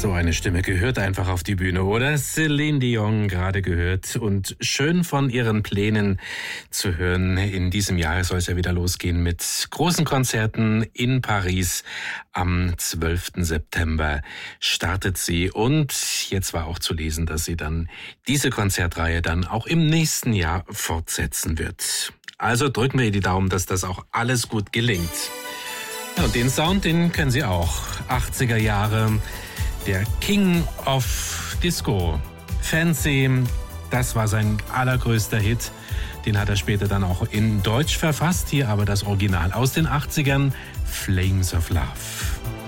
So eine Stimme gehört einfach auf die Bühne, oder? Celine Dion gerade gehört und schön von ihren Plänen zu hören. In diesem Jahr soll es ja wieder losgehen mit großen Konzerten in Paris. Am 12. September startet sie und jetzt war auch zu lesen, dass sie dann diese Konzertreihe dann auch im nächsten Jahr fortsetzen wird. Also drücken wir ihr die Daumen, dass das auch alles gut gelingt. Ja, und den Sound, den können Sie auch. 80er Jahre. Der King of Disco, Fancy, das war sein allergrößter Hit. Den hat er später dann auch in Deutsch verfasst, hier aber das Original aus den 80ern, Flames of Love.